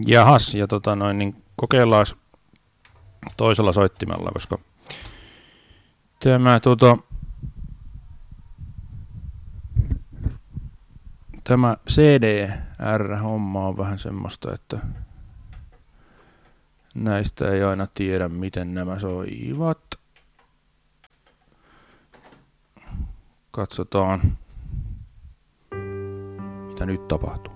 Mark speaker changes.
Speaker 1: Jahas, ja niin kokeillaan toisella soittimella, koska tämä CDR-homma on vähän semmoista, että näistä ei aina tiedä, miten nämä soivat. Katsotaan, mitä nyt tapahtuu.